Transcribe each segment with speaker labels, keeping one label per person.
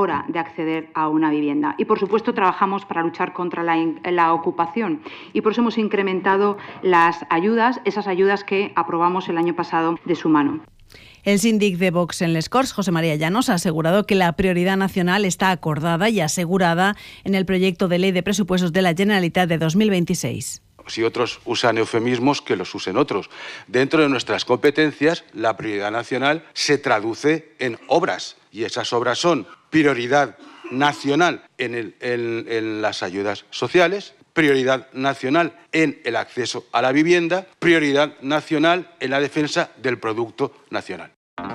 Speaker 1: hora de acceder a una vivienda. Y, por supuesto, trabajamos para luchar contra la ocupación y por eso hemos incrementado las ayudas, esas ayudas que aprobamos el año pasado de su mano.
Speaker 2: El síndic de Vox en Les Corts, José María Llanos, ha asegurado que la prioridad nacional está acordada y asegurada en el proyecto de ley de presupuestos de la Generalitat de 2026.
Speaker 3: Si otros usan eufemismos, que los usen otros. Dentro de nuestras competencias, la prioridad nacional se traduce en obras y esas obras son prioridad nacional en las ayudas sociales, prioridad nacional en el acceso a la vivienda, prioridad nacional en la defensa del producto nacional.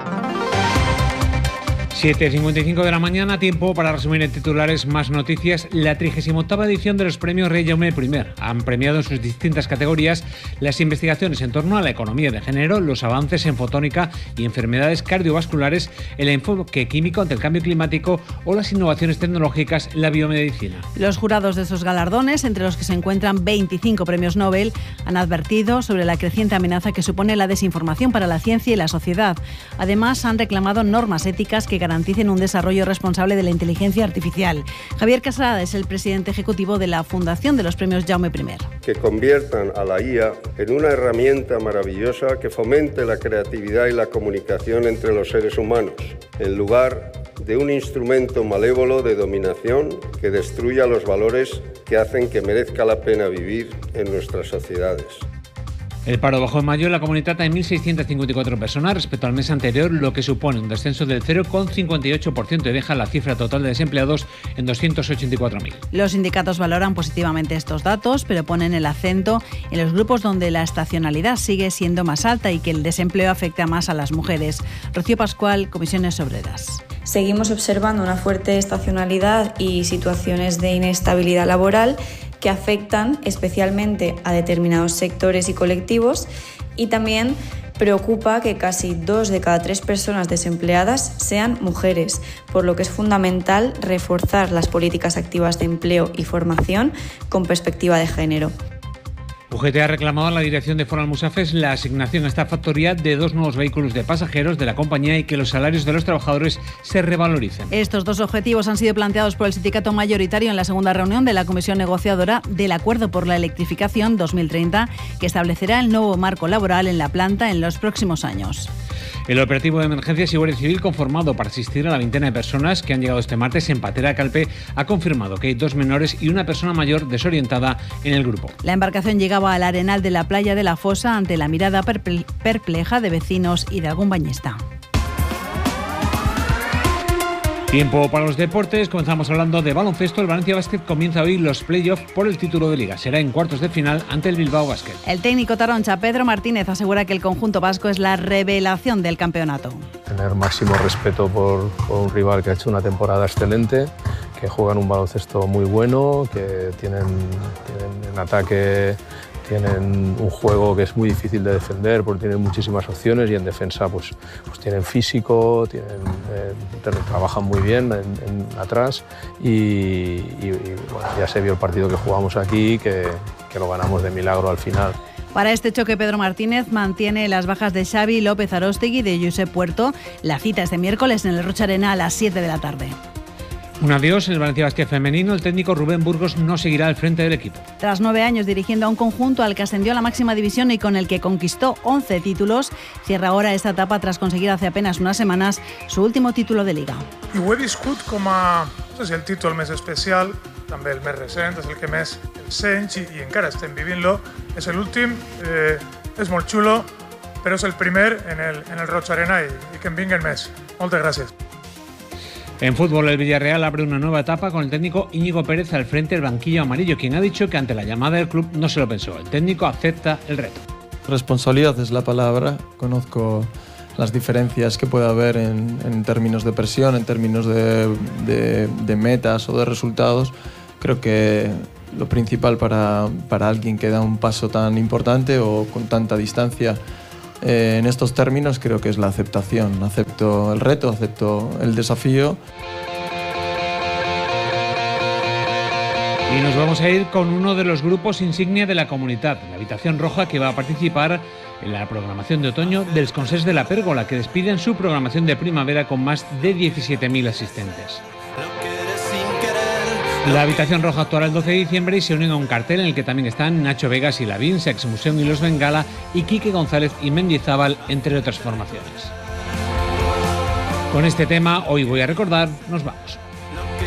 Speaker 4: 7:55 de la mañana, tiempo para resumir en titulares más noticias. La 38ª edición de los premios Rey Jaume I han premiado en sus distintas categorías las investigaciones en torno a la economía de género, los avances en fotónica y enfermedades cardiovasculares, el enfoque químico ante el cambio climático o las innovaciones tecnológicas en la biomedicina.
Speaker 2: Los jurados de esos galardones, entre los que se encuentran 25 premios Nobel, han advertido sobre la creciente amenaza que supone la desinformación para la ciencia y la sociedad. Además, han reclamado normas éticas que garanticen un desarrollo responsable de la inteligencia artificial. Javier Casada es el presidente ejecutivo de la Fundación de los Premios Jaume I.
Speaker 5: Que conviertan a la IA en una herramienta maravillosa que fomente la creatividad y la comunicación entre los seres humanos, en lugar de un instrumento malévolo de dominación que destruya los valores que hacen que merezca la pena vivir en nuestras sociedades.
Speaker 4: El paro bajó en mayo en la comunidad en 1.654 personas respecto al mes anterior, lo que supone un descenso del 0,58% y deja la cifra total de desempleados en 284.000.
Speaker 2: Los sindicatos valoran positivamente estos datos, pero ponen el acento en los grupos donde la estacionalidad sigue siendo más alta y que el desempleo afecta más a las mujeres. Rocío Pascual, Comisiones Obreras.
Speaker 6: Seguimos observando una fuerte estacionalidad y situaciones de inestabilidad laboral que afectan especialmente a determinados sectores y colectivos, y también preocupa que casi 2 de cada 3 personas desempleadas sean mujeres, por lo que es fundamental reforzar las políticas activas de empleo y formación con perspectiva de género.
Speaker 4: UGT ha reclamado a la dirección de Ford Almusafes la asignación a esta factoría de 2 nuevos vehículos de pasajeros de la compañía y que los salarios de los trabajadores se revaloricen.
Speaker 2: Estos 2 objetivos han sido planteados por el sindicato mayoritario en la segunda reunión de la Comisión Negociadora del Acuerdo por la Electrificación 2030, que establecerá el nuevo marco laboral en la planta en los próximos años.
Speaker 4: El operativo de emergencias y Guardia Civil, conformado para asistir a la veintena de personas que han llegado este martes en Patera Calpe, ha confirmado que hay 2 menores y una persona mayor desorientada en el grupo.
Speaker 2: La embarcación llegaba al arenal de la playa de la Fosa ante la mirada perpleja de vecinos y de algún bañista.
Speaker 4: Tiempo para los deportes. Comenzamos hablando de baloncesto. El Valencia Basket comienza hoy los playoffs por el título de Liga. Será en cuartos de final ante el Bilbao Basket.
Speaker 2: El técnico taroncha Pedro Martínez asegura que el conjunto vasco es la revelación del campeonato.
Speaker 7: Tener máximo respeto por un rival que ha hecho una temporada excelente, que juegan un baloncesto muy bueno, que tienen en ataque... Tienen un juego que es muy difícil de defender porque tienen muchísimas opciones, y en defensa pues tienen físico, trabajan muy bien atrás y bueno, ya se vio el partido que jugamos aquí, que lo ganamos de milagro al final.
Speaker 2: Para este choque, Pedro Martínez mantiene las bajas de Xavi, López Aróstegui y de Josep Puerto. La cita este miércoles en el Rocha Arena a las 7 de la tarde.
Speaker 4: Un adiós en el Valencia Basket femenino. El técnico Rubén Burgos no seguirá al frente del equipo.
Speaker 2: Tras 9 años dirigiendo a un conjunto al que ascendió a la máxima división y con el que conquistó 11 títulos, cierra ahora esta etapa tras conseguir hace apenas unas semanas su último título de Liga.
Speaker 8: I ho he viscut com a, no sé si el títol més especial, també el més recent, és el que més el sents i encara estem vivint-lo. És l'últim, és molt xulo, però és el primer en el Roig Arena i que en vinguen més. Moltes gràcies.
Speaker 4: En fútbol, el Villarreal abre una nueva etapa con el técnico Íñigo Pérez al frente del banquillo amarillo, quien ha dicho que ante la llamada del club no se lo pensó. El técnico acepta el reto.
Speaker 9: Responsabilidad es la palabra. Conozco las diferencias que puede haber en términos de presión, en términos de metas o de resultados. Creo que lo principal para alguien que da un paso tan importante o con tanta distancia en estos términos, creo que es la aceptación. Acepto el reto, acepto el desafío.
Speaker 4: Y nos vamos a ir con uno de los grupos insignia de la comunidad, la Habitación Roja, que va a participar en la programación de otoño dels Concerts de la Pérgola, que despiden su programación de primavera con más de 17.000 asistentes. La Habitación Roja actuará el 12 de diciembre y se unen a un cartel en el que también están Nacho Vegas y Lavín, Sex Museum y Los Bengala, y Quique González y Mendizábal, entre otras formaciones. Con este tema, hoy voy a recordar, nos vamos.